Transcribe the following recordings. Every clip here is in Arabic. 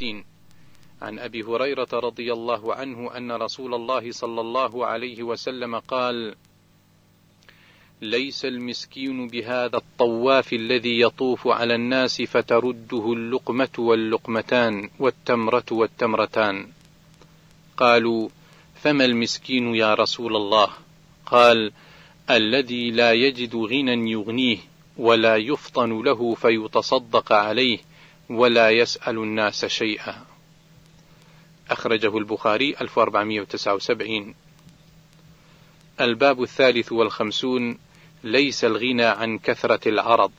64 عن أبي هريرة رضي الله عنه أن رسول الله صلى الله عليه وسلم قال: ليس المسكين بهذا الطواف الذي يطوف على الناس فترده اللقمة واللقمتان والتمرة والتمرتان. قالوا: فما المسكين يا رسول الله؟ قال: الذي لا يجد غنى يغنيه ولا يفطن له فيتصدق عليه ولا يسأل الناس شيئا. أخرجه البخاري 1479. الباب 53 ليس الغنى عن كثرة العرض.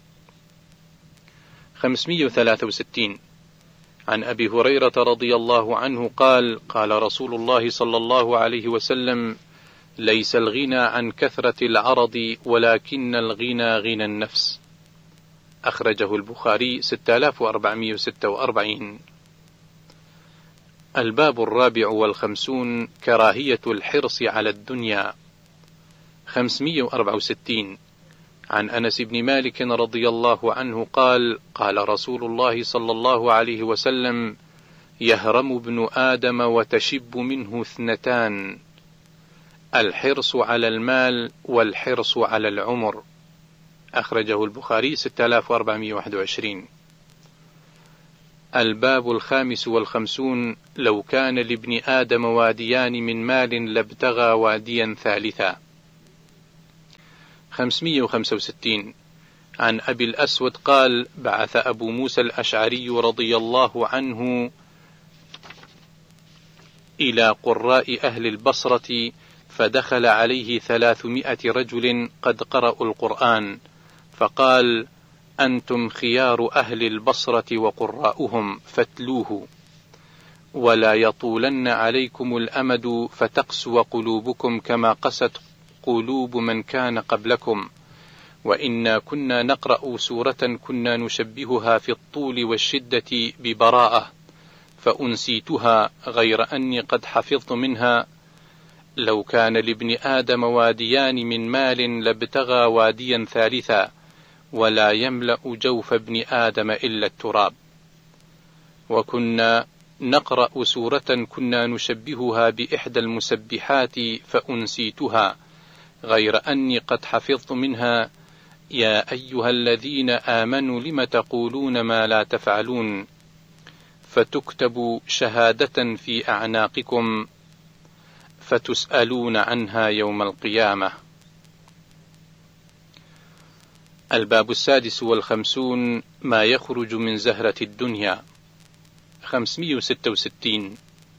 563 عن أبي هريرة رضي الله عنه قال: قال رسول الله صلى الله عليه وسلم: ليس الغنى عن كثرة العرض ولكن الغنى غنى النفس. أخرجه البخاري 6446. الباب 54 كراهية الحرص على الدنيا. 564 عن أنس بن مالك رضي الله عنه قال: قال رسول الله صلى الله عليه وسلم: يهرم ابن آدم وتشب منه اثنتان: الحرص على المال والحرص على العمر. أخرجه البخاري 6421. الباب 55 لو كان لابن آدم واديان من مال لابتغى واديا ثالثا. 565 عن أبي الأسود قال: بعث أبو موسى الأشعري رضي الله عنه إلى قراء أهل البصرة فدخل عليه 300 رجل قد قرأوا القرآن، فقال: أنتم خيار أهل البصرة وقراؤهم فاتلوه، ولا يطولن عليكم الأمد فتقسو قلوبكم كما قست قلوب من كان قبلكم، وإنا كنا نقرأ سورة كنا نشبهها في الطول والشدة ببراءة فأنسيتها غير أني قد حفظت منها: لو كان لابن آدم واديان من مال لابتغى واديا ثالثا ولا يملأ جوف ابن آدم إلا التراب. وكنا نقرأ سورة كنا نشبهها بإحدى المسبحات فأنسيتها غير أني قد حفظت منها: يا أيها الذين آمنوا لم تقولون ما لا تفعلون فتكتب شهادة في أعناقكم فتسألون عنها يوم القيامة. الباب 56 ما يخرج من زهرة الدنيا. 566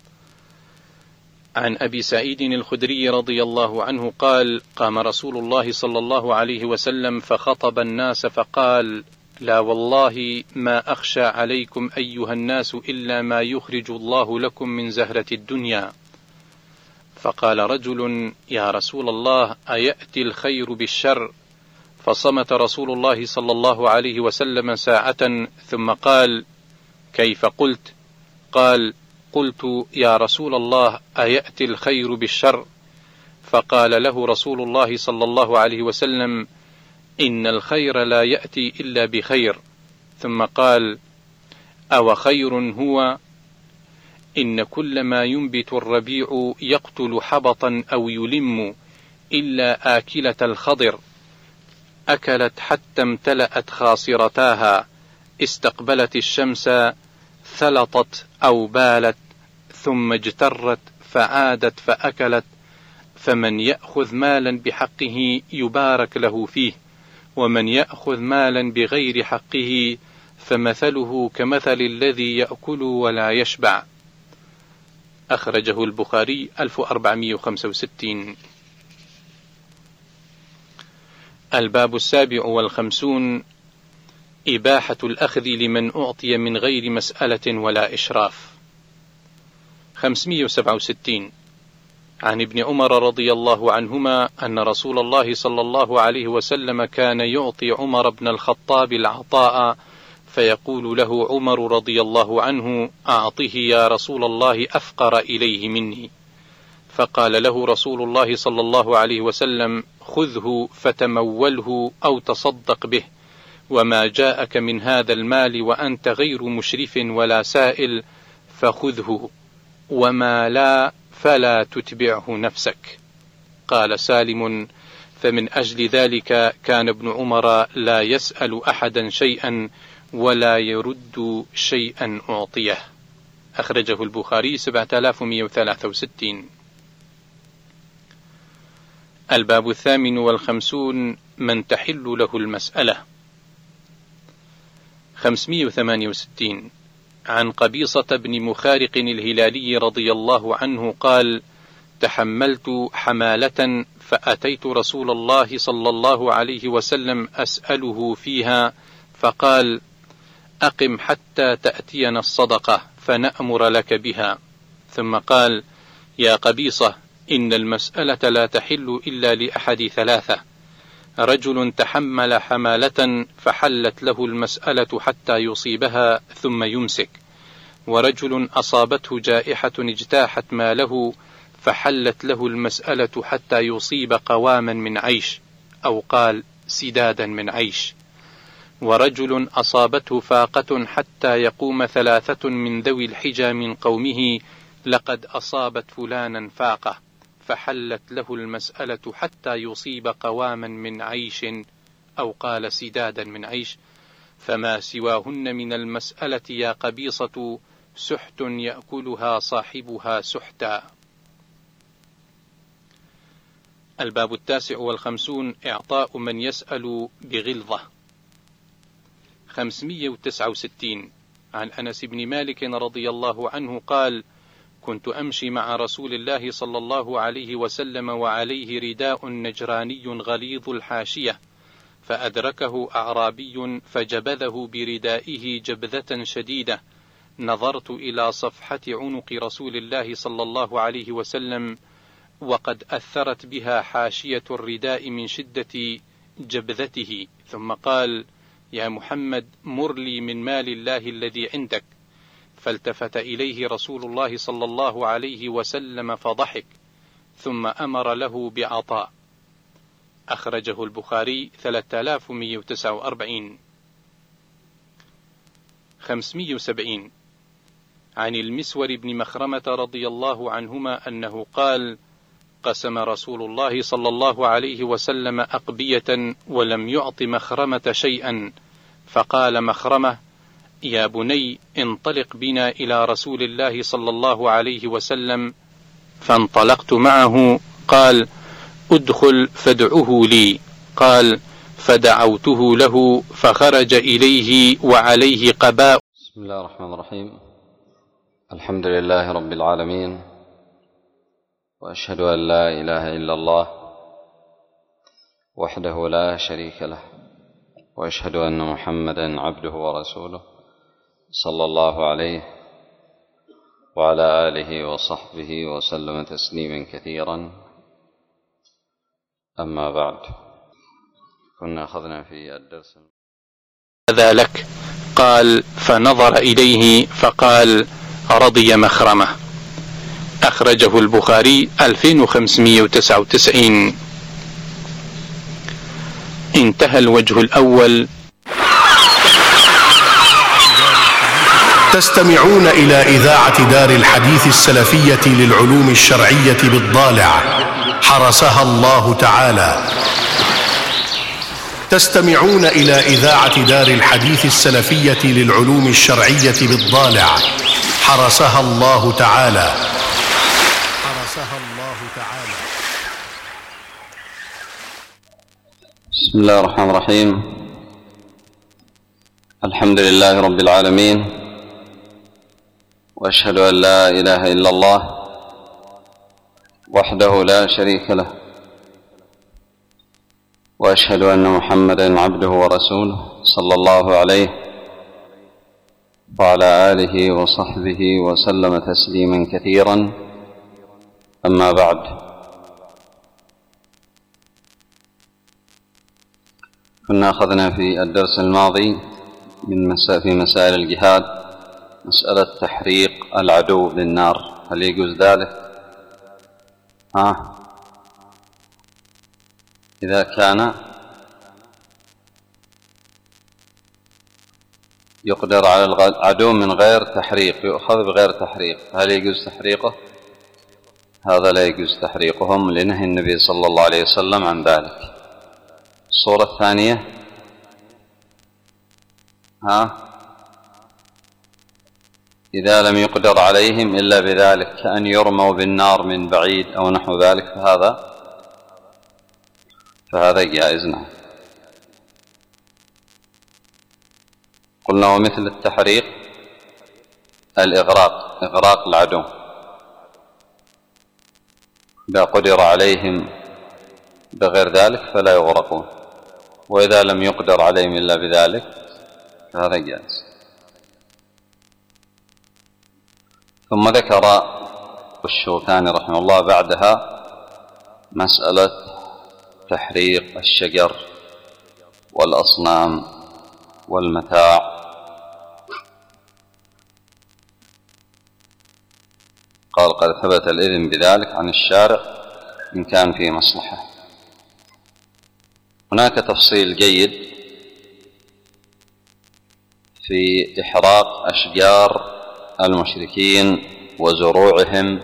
عن أبي سعيد الخدري رضي الله عنه قال: قام رسول الله صلى الله عليه وسلم فخطب الناس فقال: لا والله ما أخشى عليكم أيها الناس إلا ما يخرج الله لكم من زهرة الدنيا. فقال رجل: يا رسول الله أيأتي الخير بالشر؟ فصمت رسول الله صلى الله عليه وسلم ساعة ثم قال: كيف قلت؟ قال: قلت يا رسول الله أيأتي الخير بالشر؟ فقال له رسول الله صلى الله عليه وسلم: إن الخير لا يأتي إلا بخير. ثم قال: أو خير هو؟ إن كل ما ينبت الربيع يقتل حبطا أو يلم إلا آكلة الخضر، أكلت حتى امتلأت خاصرتاها، استقبلت الشمس ثلطت أو بالت ثم اجترت فعادت فأكلت، فمن يأخذ مالا بحقه يبارك له فيه، ومن يأخذ مالا بغير حقه فمثله كمثل الذي يأكل ولا يشبع. أخرجه البخاري 1465. الباب 57 إباحة الأخذ لمن أعطي من غير مسألة ولا إشراف. 567 عن ابن عمر رضي الله عنهما أن رسول الله صلى الله عليه وسلم كان يعطي عمر بن الخطاب العطاء فيقول له عمر رضي الله عنه: أعطه يا رسول الله أفقر إليه مني. فقال له رسول الله صلى الله عليه وسلم: خذه فتموله أو تصدق به، وما جاءك من هذا المال وأنت غير مشرف ولا سائل فخذه، وما لا فلا تتبعه نفسك. قال سالم: فمن أجل ذلك كان ابن عمر لا يسأل أحدا شيئا ولا يرد شيئا أعطيه. أخرجه البخاري 7163. الباب 58: من تحل له المسألة. 568. عن قبيصة بن مخارق الهلالي رضي الله عنه قال: تحملت حمالة فأتيت رسول الله صلى الله عليه وسلم أسأله فيها، فقال: أقم حتى تأتينا الصدقة فنأمر لك بها. ثم قال: يا قبيصة، إن المسألة لا تحل إلا لأحد ثلاثة: رجل تحمل حمالة فحلت له المسألة حتى يصيبها ثم يمسك، ورجل أصابته جائحة اجتاحت ماله فحلت له المسألة حتى يصيب قواما من عيش، أو قال سدادا من عيش، ورجل أصابته فاقة حتى يقوم ثلاثة من ذوي الحجى من قومه: لقد أصابت فلانا فاقة، فحلت له المسألة حتى يصيب قواما من عيش، أو قال سدادا من عيش، فما سواهن من المسألة يا قبيصة سحت يأكلها صاحبها سحتا. الباب 59: إعطاء من يسأل بغلظة. 569. عن أنس بن مالك رضي الله عنه قال: كنت أمشي مع رسول الله صلى الله عليه وسلم وعليه رداء نجراني غليظ الحاشية، فأدركه أعرابي فجبذه بردائه جبذة شديدة، نظرت إلى صفحة عنق رسول الله صلى الله عليه وسلم وقد أثرت بها حاشية الرداء من شدة جبذته، ثم قال: يا محمد، مر لي من مال الله الذي عندك. فالتفت إليه رسول الله صلى الله عليه وسلم فضحك، ثم أمر له بعطاء. أخرجه البخاري 3149. 570. عن المسور بن مخرمة رضي الله عنهما أنه قال: قسم رسول الله صلى الله عليه وسلم أقبية ولم يعط مخرمة شيئا، فقال مخرمة: يا بني، انطلق بنا إلى رسول الله صلى الله عليه وسلم. فانطلقت معه. قال: ادخل فادعه لي. قال: فدعوته له فخرج إليه وعليه قباء. بسم الله الرحمن الرحيم. الحمد لله رب العالمين، وأشهد أن لا إله إلا الله وحده لا شريك له، وأشهد أن محمدا عبده ورسوله صلى الله عليه وعلى آله وصحبه وسلم تسليما كثيرا. أما بعد، كنا أخذنا في الدرس هذا لك. قال: فنظر إليه فقال: رضي مخرمة. أخرجه البخاري 2599. انتهى الوجه الأول. تستمعون إلى إذاعة دار الحديث السلفية للعلوم الشرعية بالضالع، حرسها الله تعالى. تستمعون إلى إذاعة دار الحديث السلفية للعلوم الشرعية بالضالع، حرسها الله تعالى. حرسها الله تعالى. بسم الله الرحمن الرحيم. الحمد لله رب العالمين، وأشهد أن لا إله إلا الله وحده لا شريك له، وأشهد أن محمدا عبده ورسوله صلى الله عليه وعلى آله وصحبه وسلم تسليما كثيرا. أما بعد، كنا أخذنا في الدرس الماضي في مسائل الجهاد مسألة تحريق العدو للنار. هل يجوز ذلك؟ إذا كان يقدر على العدو من غير تحريق، يؤخذ بغير تحريق، هل يجوز تحريقه؟ هذا لا يجوز تحريقهم لنهي النبي صلى الله عليه وسلم عن ذلك. الصورة الثانية إذا لم يقدر عليهم إلا بذلك كأن يرموا بالنار من بعيد أو نحو ذلك فهذا جائز. نعم. قلنا ومثل التحريق إغراق العدو، إذا قدر عليهم بغير ذلك فلا يغرقون، وإذا لم يقدر عليهم إلا بذلك فهذا جائز. ثم ذكر الشوكاني رحمه الله بعدها مسألة تحريق الشجر والأصنام والمتاع. قال قد ثبت الإذن بذلك عن الشارع إن كان فيه مصلحة. هناك تفصيل جيد في إحراق أشجار المشركين وزروعهم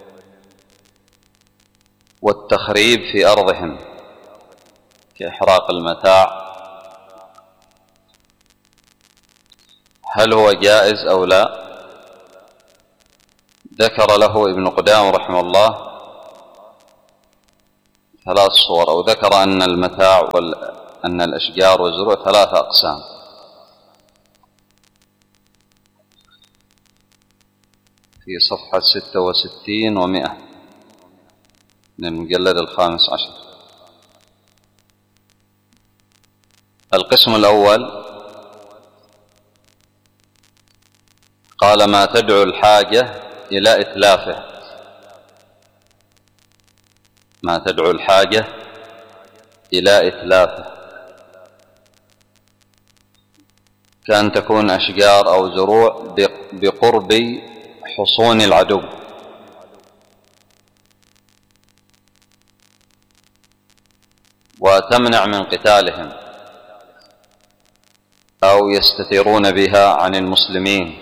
والتخريب في أرضهم كإحراق المتاع، هل هو جائز أو لا؟ ذكر له ابن قدامة رحمه الله 3 صور، أو ذكر أن المتاع أن الأشجار والزروع 3 أقسام. في صفحة 66 و100 من المجلد 15. القسم الأول قال ما تدعو الحاجة إلى إتلافه، ما تدعو الحاجة إلى إتلافه، كأن تكون أشجار أو زروع بقرب حصون العدو، وتمنع من قتالهم أو يستترون بها عن المسلمين،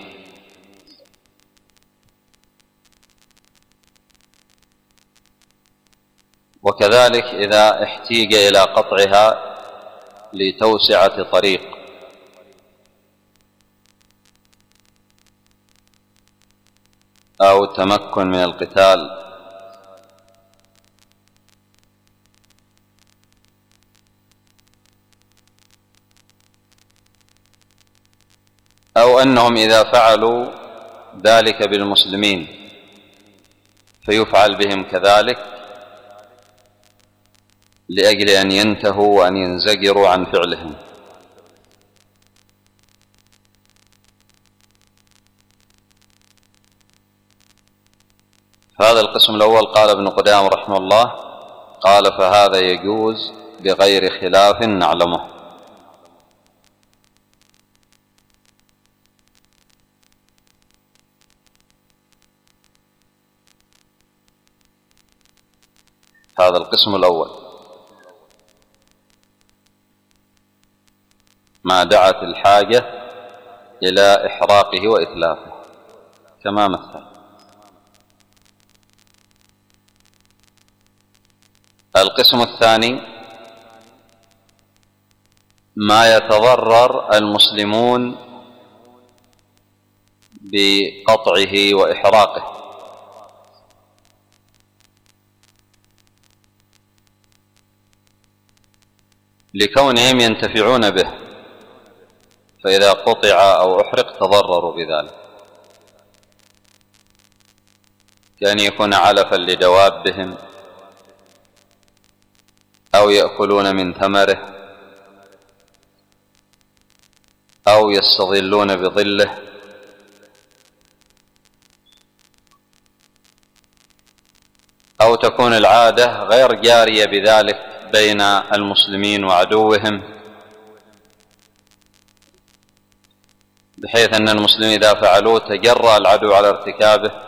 وكذلك إذا احتيج إلى قطعها لتوسعة طريق أو التمكن من القتال، أو أنهم إذا فعلوا ذلك بالمسلمين فيفعل بهم كذلك لأجل أن ينتهوا وأن ينزجروا عن فعلهم. هذا القسم الأول قال ابن قدامة رحمه الله، قال فهذا يجوز بغير خلاف نعلمه. هذا القسم الأول ما دعت الحاجة إلى إحراقه وإتلافه كما مثل. القسم الثاني ما يتضرر المسلمون بقطعه وإحراقه، لكونهم ينتفعون به، فإذا قطع أو أحرق تضرروا بذلك، كأن يكون علفا لدوابهم أو يأكلون من ثمره أو يستظلون بظله، أو تكون العادة غير جارية بذلك بين المسلمين وعدوهم، بحيث أن المسلمين إذا فعلوه تجرأ العدو على ارتكابه